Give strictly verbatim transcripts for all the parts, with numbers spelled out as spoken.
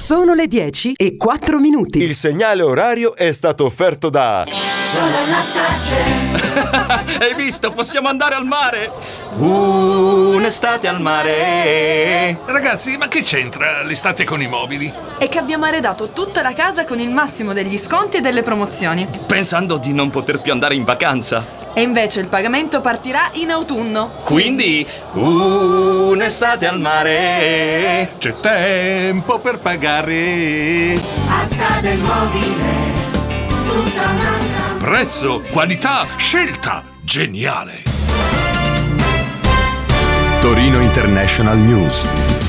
Sono le dieci e quattro minuti. Il segnale orario è stato offerto da Solar Starcel. Hai visto? Possiamo andare al mare. Uh, un'estate al mare. Ragazzi, ma che c'entra l'estate con i mobili? È che abbiamo arredato tutta la casa con il massimo degli sconti e delle promozioni, Pensando di non poter più andare in vacanza. e invece il pagamento partirà in autunno. Quindi, uh, un'estate al mare. C'è tempo per pagare. Asta del mobile, tutta un'altra. Prezzo, qualità, scelta. Geniale. Torino International News.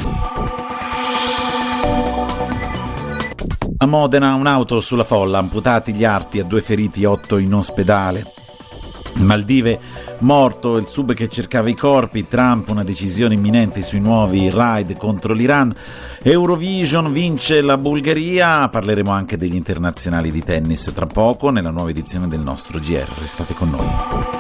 A Modena un'auto sulla folla, amputati gli arti, a due feriti, otto in ospedale. Maldive morto il sub che cercava i corpi, Trump una decisione imminente sui nuovi raid contro l'Iran, Eurovision vince la Bulgaria, parleremo anche degli internazionali di tennis tra poco nella nuova edizione del nostro G R, restate con noi.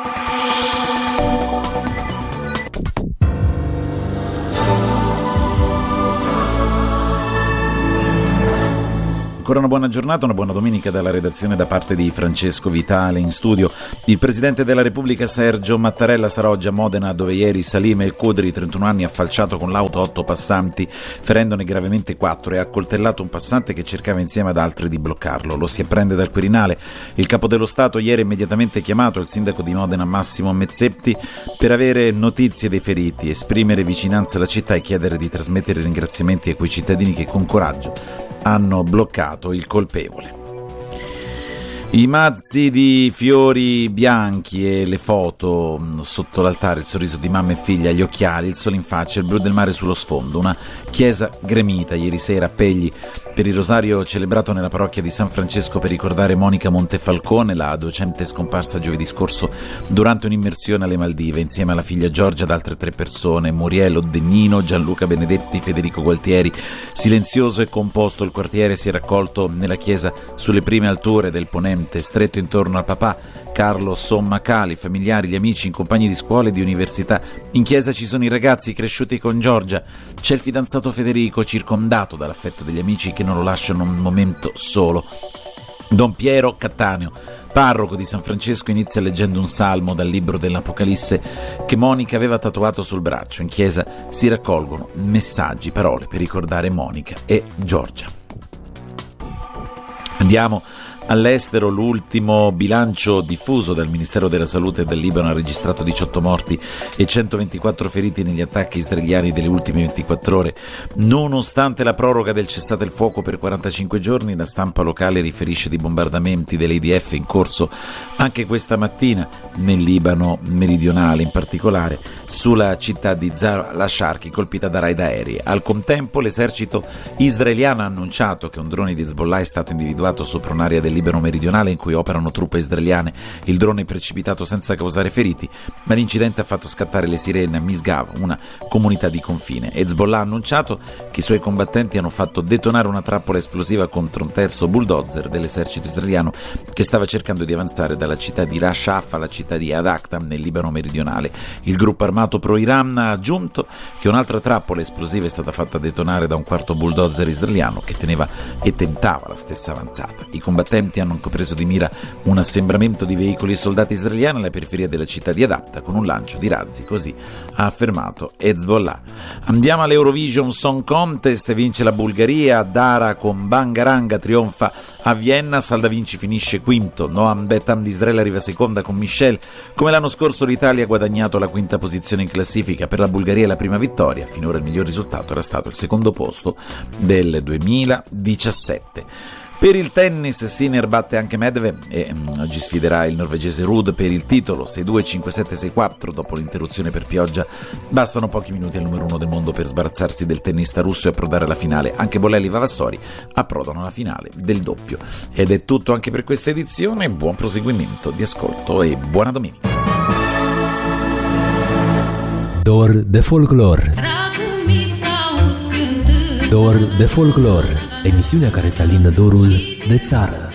Ancora una buona giornata, una buona domenica dalla redazione da parte di Francesco Vitale in studio. Il Presidente della Repubblica Sergio Mattarella sarà oggi a Modena, dove ieri Salim El Khudri, trentuno anni, ha falciato con l'auto otto passanti, ferendone gravemente quattro, e ha accoltellato un passante che cercava insieme ad altri di bloccarlo. Lo si apprende dal Quirinale. Il Capo dello Stato ieri ha immediatamente chiamato il sindaco di Modena Massimo Mezzetti per avere notizie dei feriti, esprimere vicinanza alla città e chiedere di trasmettere ringraziamenti a quei cittadini che con coraggio hanno bloccato il colpevole. I mazzi di fiori bianchi e le foto sotto l'altare, il sorriso di mamma e figlia, gli occhiali, il sole in faccia, il blu del mare sullo sfondo, una chiesa gremita ieri sera a Pegli per il rosario celebrato nella parrocchia di San Francesco per ricordare Monica Montefalcone, la docente scomparsa giovedì scorso durante un'immersione alle Maldive insieme alla figlia Giorgia ed altre tre persone, Muriel Dennino, Gianluca Benedetti, Federico Gualtieri. Silenzioso e composto il quartiere si è raccolto nella chiesa sulle prime alture del ponente, stretto intorno al papà Carlo Sommacali, familiari, gli amici, i compagni di scuola e di università. In chiesa ci sono i ragazzi cresciuti con Giorgia, c'è il fidanzato Federico circondato dall'affetto degli amici che non lo lasciano un momento solo. Don Piero Cattaneo, parroco di San Francesco, inizia leggendo un salmo dal libro dell'Apocalisse che Monica aveva tatuato sul braccio. In chiesa si raccolgono messaggi, parole per ricordare Monica e Giorgia. Andiamo all'estero. L'ultimo bilancio diffuso dal Ministero della Salute del Libano ha registrato diciotto morti e centoventiquattro feriti negli attacchi israeliani delle ultime ventiquattro ore. Nonostante la proroga del cessate il fuoco per quarantacinque giorni, la stampa locale riferisce di bombardamenti dell'I D F in corso anche questa mattina nel Libano meridionale, in particolare sulla città di Zar al-Sharqi, colpita da raid aerei. Al contempo l'esercito israeliano ha annunciato che un drone di Hezbollah è stato individuato sopra un'area del Libano meridionale in cui operano truppe israeliane. Il drone è precipitato senza causare feriti, ma l'incidente ha fatto scattare le sirene a Misgav, una comunità di confine. Hezbollah ha annunciato che i suoi combattenti hanno fatto detonare una trappola esplosiva contro un terzo bulldozer dell'esercito israeliano che stava cercando di avanzare dalla città di Ras Shaf alla città di Ad-Aqtam nel Libano meridionale. Il gruppo armato pro-Iran ha aggiunto che un'altra trappola esplosiva è stata fatta detonare da un quarto bulldozer israeliano che teneva e tentava la stessa avanzata. I combattenti hanno preso di mira un assembramento di veicoli e soldati israeliani alla periferia della città di Adapta con un lancio di razzi, così ha affermato Hezbollah. Andiamo all'Eurovision Song Contest, vince la Bulgaria, Dara con Bangaranga trionfa a Vienna, Salda Vinci finisce quinto, Noam Betam di Israele arriva seconda con Michelle. Come l'anno scorso l'Italia ha guadagnato la quinta posizione in classifica, per la Bulgaria la prima vittoria, finora il miglior risultato era stato il secondo posto del duemiladiciassette. Per il tennis Sinner batte anche Medvedev e um, oggi sfiderà il norvegese Ruud per il titolo sei due, cinque sette, sei quattro dopo l'interruzione per pioggia. Bastano pochi minuti al numero uno del mondo per sbarazzarsi del tennista russo e approdare alla finale. Anche Bolelli e Vavassori approdano alla finale del doppio. Ed è tutto anche per questa edizione, buon proseguimento di ascolto e buona domenica. Dor de folclor. Dor de folclor, emisiunea care să alină dorul de țară.